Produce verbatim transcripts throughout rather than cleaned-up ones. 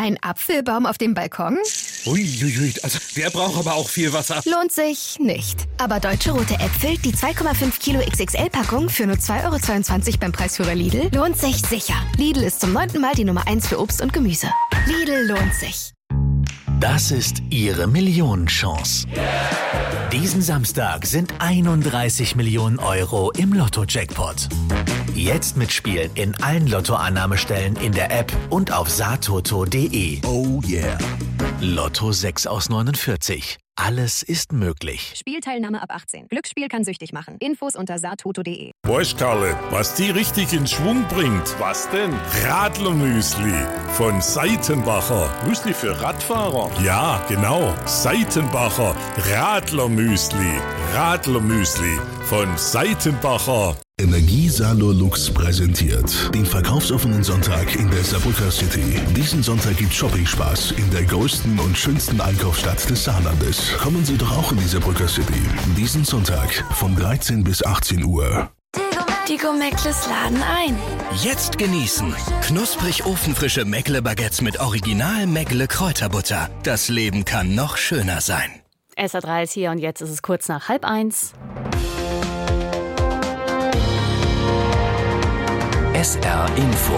Ein Apfelbaum auf dem Balkon? Uiuiui, also der braucht aber auch viel Wasser. Lohnt sich nicht. Aber Deutsche Rote Äpfel, die zwei Komma fünf Kilo X X L-Packung für nur zwei Euro zweiundzwanzig beim Preisführer Lidl, lohnt sich sicher. Lidl ist zum neunten Mal die Nummer eins für Obst und Gemüse. Lidl lohnt sich. Das ist Ihre Millionenchance. Diesen Samstag sind einunddreißig Millionen Euro im Lotto-Jackpot. Jetzt mitspielen in allen Lottoannahmestellen in der App und auf satoto punkt de. Oh yeah. Lotto sechs aus neunundvierzig. Alles ist möglich. Spielteilnahme ab achtzehn. Glücksspiel kann süchtig machen. Infos unter satoto punkt de. Weißt Karle, was die richtig in Schwung bringt? Was denn? Radlermüsli von Seitenbacher. Müsli für Radfahrer? Ja, genau. Seitenbacher Radlermüsli. Radlermüsli von Seitenbacher. Energie Salo Lux präsentiert den verkaufsoffenen Sonntag in der Saarbrücker City. Diesen Sonntag gibt Shopping-Spaß in der größten und schönsten Einkaufsstadt des Saarlandes. Kommen Sie doch auch in die Saarbrücker City. Diesen Sonntag von dreizehn bis achtzehn Uhr. Die Gomeckles laden ein. Jetzt genießen. Knusprig ofenfrische Meckle-Baguettes mit Original Meckle Kräuterbutter. Das Leben kann noch schöner sein. S R drei ist hier und jetzt ist es kurz nach halb eins. S R Info.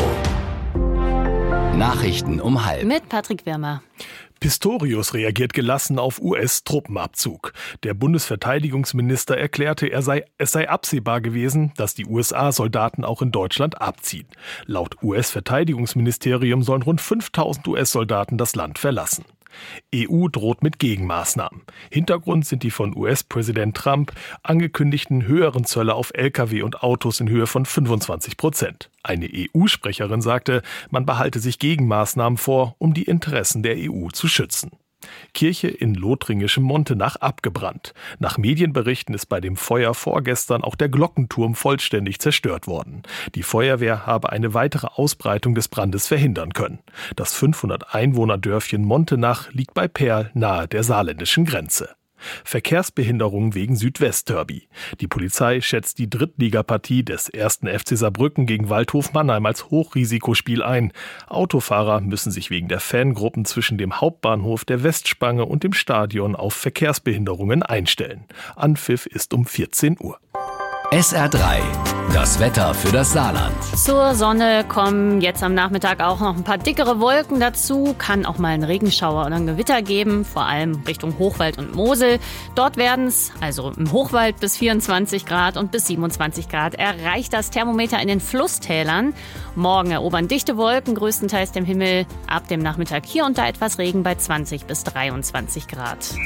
Nachrichten um halb. Mit Patrick Wirmer. Pistorius reagiert gelassen auf U S-Truppenabzug. Der Bundesverteidigungsminister erklärte, er sei, es sei absehbar gewesen, dass die U S A-Soldaten auch in Deutschland abziehen. Laut U S-Verteidigungsministerium sollen rund fünftausend U S-Soldaten das Land verlassen. E U droht mit Gegenmaßnahmen. Hintergrund sind die von U S-Präsident Trump angekündigten höheren Zölle auf L K W und Autos in Höhe von fünfundzwanzig Prozent. Eine E U-Sprecherin sagte, man behalte sich Gegenmaßnahmen vor, um die Interessen der E U zu schützen. Kirche in lothringischem Montenach abgebrannt. Nach Medienberichten ist bei dem Feuer vorgestern auch der Glockenturm vollständig zerstört worden. Die Feuerwehr habe eine weitere Ausbreitung des Brandes verhindern können. Das fünfhundert Einwohner-Dörfchen Montenach liegt bei Perl nahe der saarländischen Grenze. Verkehrsbehinderungen wegen Südwest-Derby. Die Polizei schätzt die Drittligapartie des ersten F C Saarbrücken gegen Waldhof Mannheim als Hochrisikospiel ein. Autofahrer müssen sich wegen der Fangruppen zwischen dem Hauptbahnhof der Westspange und dem Stadion auf Verkehrsbehinderungen einstellen. Anpfiff ist um vierzehn Uhr. S R drei. Das Wetter für das Saarland. Zur Sonne kommen jetzt am Nachmittag auch noch ein paar dickere Wolken dazu. Kann auch mal einen Regenschauer oder ein Gewitter geben, vor allem Richtung Hochwald und Mosel. Dort werden es, also im Hochwald bis vierundzwanzig Grad und bis siebenundzwanzig Grad, erreicht das Thermometer in den Flusstälern. Morgen erobern dichte Wolken größtenteils den Himmel. Ab dem Nachmittag hier und da etwas Regen bei zwanzig bis dreiundzwanzig Grad.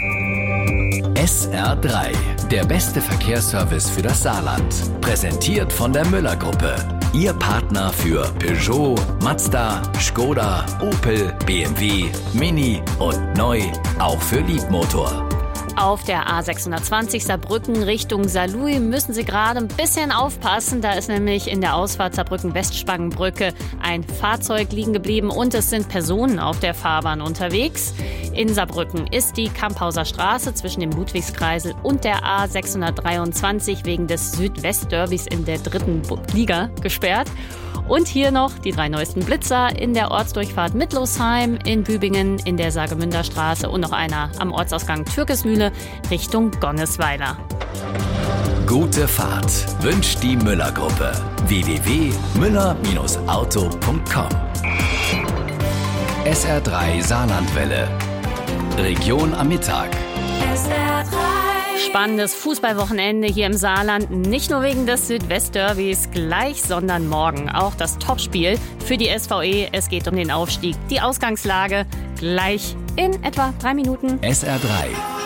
S R drei. Der beste Verkehrsservice für das Saarland. Präsentiert von der Müller-Gruppe. Ihr Partner für Peugeot, Mazda, Skoda, Opel, B M W, Mini und neu auch für Liebmotor. Auf der A sechshundertzwanzig Saarbrücken Richtung Saarlouis müssen Sie gerade ein bisschen aufpassen. Da ist nämlich in der Ausfahrt Saarbrücken-Westspangenbrücke ein Fahrzeug liegen geblieben und es sind Personen auf der Fahrbahn unterwegs. In Saarbrücken ist die Kamphauser Straße zwischen dem Ludwigskreisel und der A sechshundertdreiundzwanzig wegen des Südwest-Derbys in der dritten Liga gesperrt. Und hier noch die drei neuesten Blitzer in der Ortsdurchfahrt Mittlosheim, in Bübingen, in der Saargemünder Straße und noch einer am Ortsausgang Türkesmühle Richtung Gonnesweiler. Gute Fahrt wünscht die Müller-Gruppe. w w w punkt müller Bindestrich auto punkt com. S R drei Saarlandwelle. Region am Mittag. S R drei. Spannendes Fußballwochenende hier im Saarland, nicht nur wegen des Südwest-Derbys gleich, sondern morgen auch das Topspiel für die S V E. Es geht um den Aufstieg. Die Ausgangslage gleich in etwa drei Minuten. S R drei.